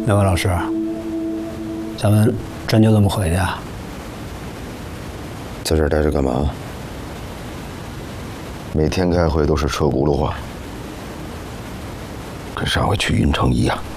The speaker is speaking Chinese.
两位老师，咱们真就这么回去啊？ 在这儿待着干嘛？每天开会都是车轱辘话，跟上回去云城一样。